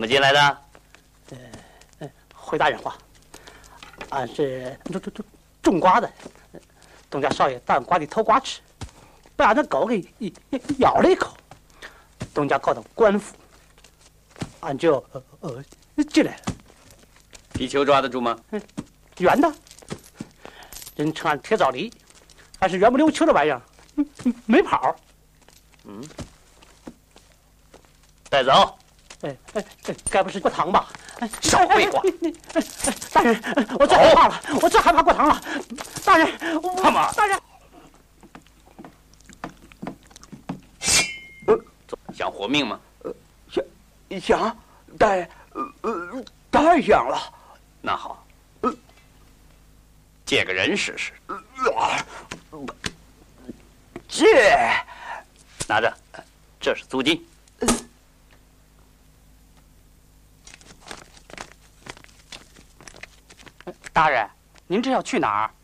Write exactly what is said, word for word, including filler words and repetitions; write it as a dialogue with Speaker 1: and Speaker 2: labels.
Speaker 1: 么进来的？
Speaker 2: 呃，回大人话，俺是种种种种瓜的，东家少爷到俺瓜地偷瓜吃，被俺的狗给咬了一口，东家告到官府，俺就呃呃进来了。
Speaker 1: 皮球抓得住吗？
Speaker 2: 嗯，圆的，人称俺铁枣梨，还是圆不溜秋的玩意儿，没跑。
Speaker 1: 嗯，带走。
Speaker 2: 哎哎哎，该不是过堂吧？
Speaker 1: 少废话！
Speaker 2: 大人，我最害怕了，我最害怕过堂了。大人，
Speaker 1: 干嘛？
Speaker 2: 大人，
Speaker 1: 呃，想活命吗？
Speaker 3: 呃，想想，大人，呃呃，太想了。
Speaker 1: 那好，呃，借个人试试。
Speaker 3: 呃，借，
Speaker 1: 拿着，这是租金。
Speaker 2: 呃大人，您这要去哪儿？